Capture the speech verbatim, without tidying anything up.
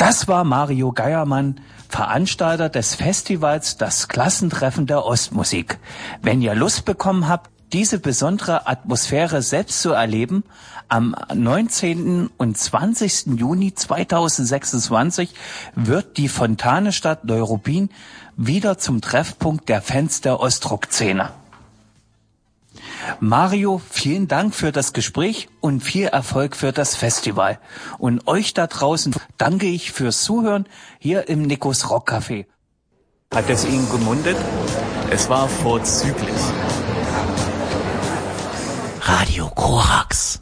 Das war Mario Geiermann, Veranstalter des Festivals Das Klassentreffen der Ostmusik. Wenn ihr Lust bekommen habt, diese besondere Atmosphäre selbst zu erleben, am neunzehnten und zwanzigsten Juni zweitausendsechsundzwanzig wird die Fontanestadt Neuruppin wieder zum Treffpunkt der Fans der Ostrock-Szene. Mario, vielen Dank für das Gespräch und viel Erfolg für das Festival. Und euch da draußen danke ich fürs Zuhören hier im Nikos Rockcafé. Hat es Ihnen gemundet? Es war vorzüglich. Radio Korax.